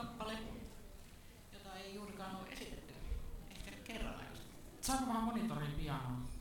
kappale, jota ei juurikaan ole esitetty. Ehkä kerran aikaisemmin. Saanko vähän monitorin pianoa?